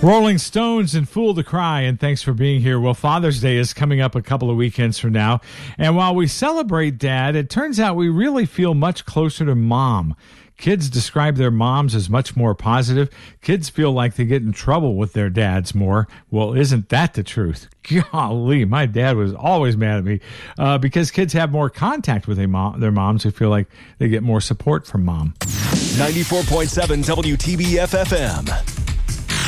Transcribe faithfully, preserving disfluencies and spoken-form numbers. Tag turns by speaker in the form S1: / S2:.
S1: Rolling Stones and Fool to Cry, and thanks for being here. Well, Father's Day is coming up a couple of weekends from now, and while we celebrate Dad, it turns out we really feel much closer to Mom. Kids describe their moms as much more positive. Kids feel like they get in trouble with their dads more. Well, isn't that the truth? Golly, my dad was always mad at me uh, because kids have more contact with their, mom, their moms who feel like they get more support from Mom.
S2: ninety-four point seven W T B F F M.